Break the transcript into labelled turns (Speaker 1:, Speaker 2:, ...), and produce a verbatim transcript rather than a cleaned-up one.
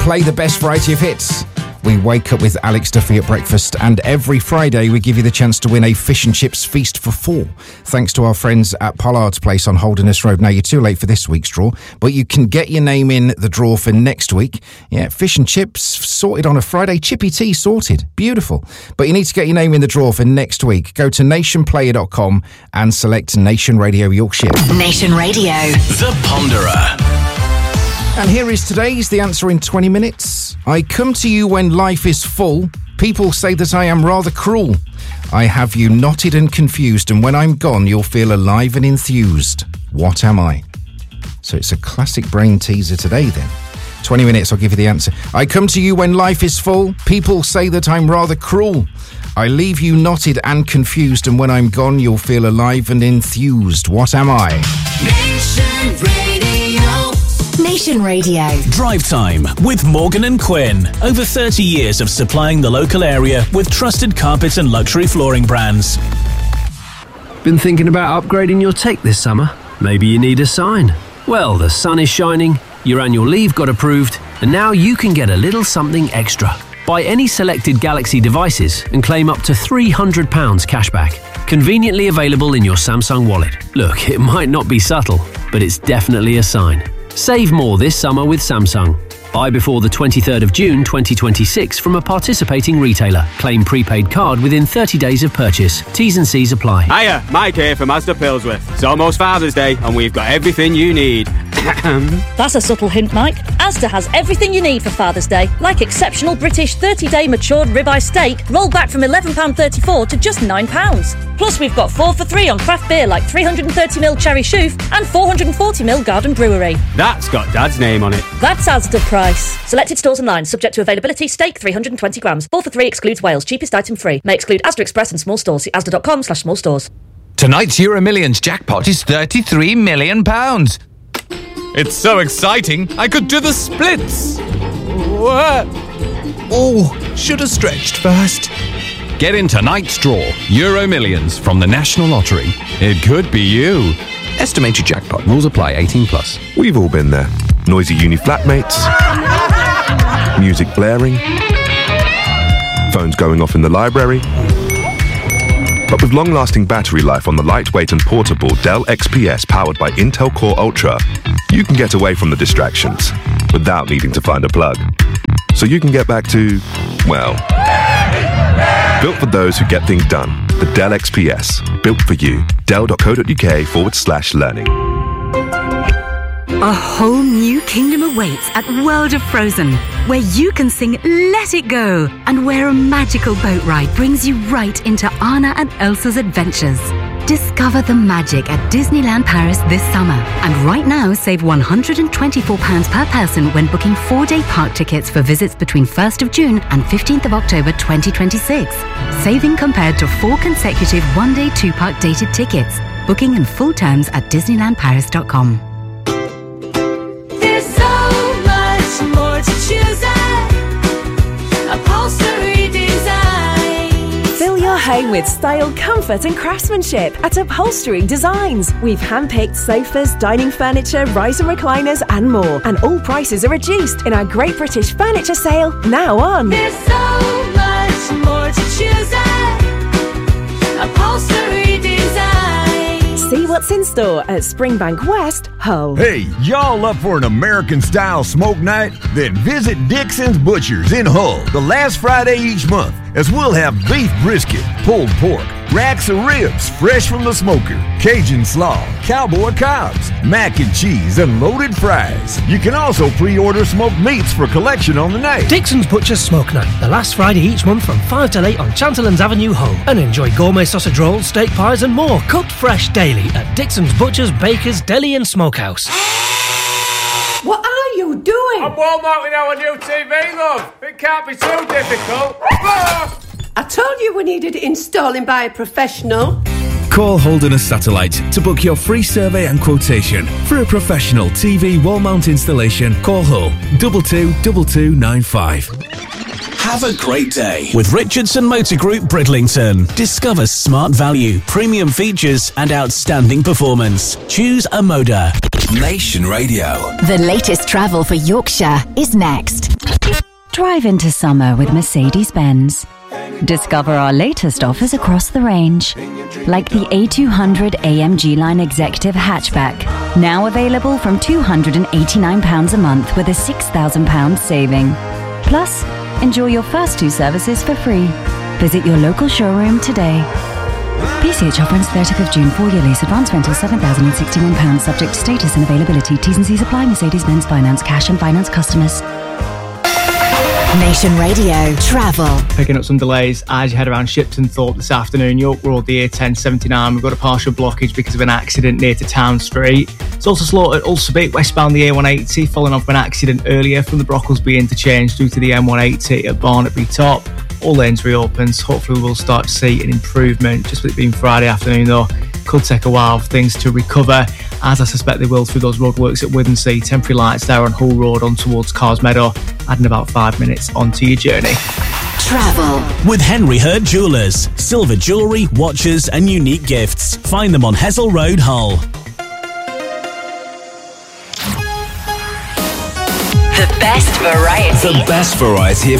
Speaker 1: play the best variety of hits. We wake up with Alex Duffy at breakfast, and every Friday we give you the chance to win a fish and chips feast for four, thanks to our friends at Pollard's Place on Holderness Road. Now, you're too late for this week's draw, but you can get your name in the draw for next week. Yeah, fish and chips sorted on a Friday, chippy tea sorted. Beautiful. But you need to get your name in the draw for next week. Go to nation player dot com and select Nation Radio Yorkshire.
Speaker 2: Nation Radio.
Speaker 3: The Ponderer.
Speaker 1: And here is today's The Answer in twenty minutes. I come to you when life is full. People say that I am rather cruel. I have you knotted and confused, and when I'm gone, you'll feel alive and enthused. What am I? So it's a classic brain teaser today, then. twenty minutes, I'll give you the answer. I come to you when life is full. People say that I'm rather cruel. I leave you knotted and confused, and when I'm gone, you'll feel alive and enthused. What am I?
Speaker 2: Nation Radio. Nation Radio.
Speaker 3: Drive Time with Morgan and Quinn. Over thirty years of supplying the local area with trusted carpet and luxury flooring brands.
Speaker 4: Been thinking about upgrading your take this summer? Maybe you need a sign. Well, the sun is shining, your annual leave got approved, and now you can get a little something extra. Buy any selected Galaxy devices and claim up to three hundred pounds cashback. Conveniently available in your Samsung wallet. Look, it might not be subtle, but it's definitely a sign. Save more this summer with Samsung. Buy before the twenty-third of June twenty twenty-six from a participating retailer. Claim prepaid card within thirty days of purchase. T's and C's apply.
Speaker 5: Hiya, Mike here from Asda Pilsworth. It's almost Father's Day and we've got everything you need.
Speaker 6: That's a subtle hint, Mike. Asda has everything you need for Father's Day, like exceptional British thirty-day matured ribeye steak, rolled back from eleven pounds thirty-four to just nine pounds. Plus, we've got four for three on craft beer like three hundred thirty milliliter Cherry Chouf and four hundred forty milliliter Garden Brewery.
Speaker 5: That's got Dad's name on it.
Speaker 6: That's Asda price. Selected stores and lines, subject to availability. Steak three hundred twenty grams. four for three excludes Wales. Cheapest item free. May exclude Asda Express and small stores. See asda.com slash small stores.
Speaker 7: Tonight's Euro Millions jackpot is thirty-three million pounds.
Speaker 8: It's so exciting, I could do the splits. What?
Speaker 7: Oh, should have stretched first. Get in tonight's draw, Euro Millions from the National Lottery. It could be you. Estimated jackpot. Rules apply. eighteen plus.
Speaker 9: We've all been there. Noisy uni flatmates. Music blaring. Phones going off in the library. But with long-lasting battery life on the lightweight and portable Dell X P S powered by Intel Core Ultra, you can get away from the distractions without needing to find a plug. So you can get back to, well, built for those who get things done. The Dell X P S. Built for you. Dell.co.uk forward slash learning.
Speaker 10: A whole new kingdom awaits at World of Frozen, where you can sing Let It Go, and where a magical boat ride brings you right into Anna and Elsa's adventures. Discover the magic at Disneyland Paris this summer. And right now, save one hundred twenty-four pounds per person when booking four-day park tickets for visits between first of June and fifteenth of October twenty twenty-six. Saving compared to four consecutive one-day two-park dated tickets. Booking and full terms at disneyland paris dot com.
Speaker 2: There's so much more to choose at Upholstery Design.
Speaker 11: Fill your home with style, comfort and craftsmanship at Upholstery Designs. We've hand-picked sofas, dining furniture, riser recliners and more. And all prices are reduced in our Great British Furniture Sale now on.
Speaker 2: There's so much more to choose at Upholstery Design.
Speaker 11: See what's in store at Springbank West, Hull.
Speaker 12: Hey, y'all up for an American-style smoke night? Then visit Dixon's Butchers in Hull the last Friday each month, as we'll have beef brisket, pulled pork, racks of ribs fresh from the smoker, Cajun slaw, cowboy cobs, mac and cheese, and loaded fries. You can also pre-order smoked meats for collection on the night.
Speaker 13: Dixon's Butchers Smoke Night, the last Friday each month from five till eight on Chanterlands Avenue, Hull. And enjoy gourmet sausage rolls, steak pies and more, cooked fresh daily at Dixon's Butchers, Bakers, Deli and Smokehouse.
Speaker 14: What are you doing?
Speaker 15: I'm wall mounting our new T V, love. It can't be too difficult.
Speaker 14: I told you we needed installing by a professional.
Speaker 16: Call Holderness Satellite to book your free survey and quotation. For a professional T V wall mount installation, call Hull two two two two nine five.
Speaker 3: Have a great day with Richardson Motor Group Bridlington. Discover smart value, premium features and outstanding performance. Choose a Moda.
Speaker 2: Nation Radio. The latest travel for Yorkshire is next.
Speaker 17: Drive into summer with Mercedes-Benz. Discover our latest offers across the range, like the A two hundred A M G Line Executive Hatchback, now available from two hundred eighty-nine pounds a month with a six thousand pounds saving. Plus, enjoy your first two services for free. Visit your local showroom today. P C H offer ends thirtieth of June, four-year lease, advance rental seven thousand sixty-one pounds, subject to status and availability. T's and C's apply. Mercedes-Benz Finance, cash and finance customers.
Speaker 18: Nation Radio Travel.
Speaker 19: Picking up some delays as you head around Shipton Thorpe this afternoon. York Road, the A ten seventy-nine. We've got a partial blockage because of an accident near to Town Street. It's also slow at Ulsterbit, westbound the A one eighty, following off an accident earlier from the Brocklesby interchange due to the M one eighty at Barnaby Top. All lanes reopens. Hopefully we'll start to see an improvement. Just with it being Friday afternoon though, could take a while for things to recover, as I suspect they will through those roadworks at Withensea. Temporary lights there on Hull Road on towards Cars Meadow, adding about five minutes onto your journey.
Speaker 18: Travel
Speaker 3: with Henry Hurd Jewellers. Silver jewellery, watches and unique gifts. Find them on Hessel Road, Hull.
Speaker 18: The best variety.
Speaker 20: The best variety of